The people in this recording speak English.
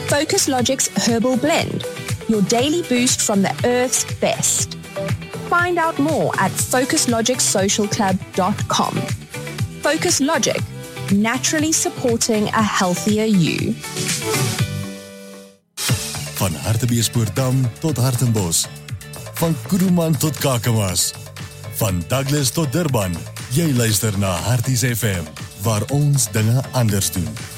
Focus Logic's Herbal Blend, your daily boost from the earth's best. Find out more at FocusLogicSocialClub.com. Focus Logic, naturally supporting a healthier you. Van Hartbeespoort-Dam tot Hartenbos. Van Kuruman tot Kakamas. Van Douglas tot Durban. Jy luister na Harties FM, waar ons dinge anders doen.